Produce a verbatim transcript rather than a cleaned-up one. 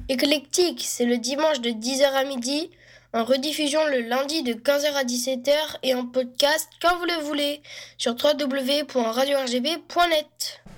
Éclectique, c'est le dimanche de dix heures à midi, en rediffusion le lundi de quinze heures à dix-sept heures et en podcast quand vous le voulez sur w w w point radio r g b point net.